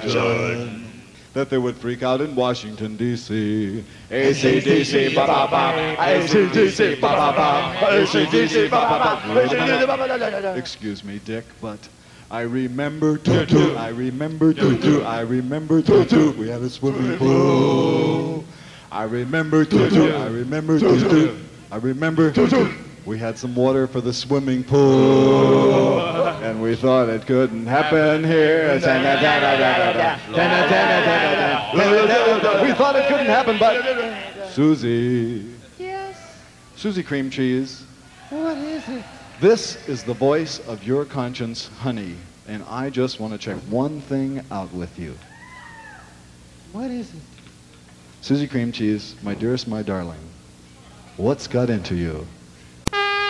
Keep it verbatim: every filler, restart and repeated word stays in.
imagine that they would freak out in Washington, D C A C D C, ba-ba-ba, A C D C, ba-ba-ba, A C D C, ba-ba-ba. Excuse me, Dick, but I remember Tutu, I remember Tutu, I remember Tutu. We had a swimming pool. I remember Tutu, I remember Tutu, I remember Tutu. We had some water for the swimming pool, and we thought it couldn't happen here. We thought it couldn't happen, but Susie. Yes. Susie Cream Cheese. What is it? This is the voice of your conscience, honey, and I just want to check one thing out with you. What is it? Susie Cream Cheese, my dearest, my darling, what's got into you?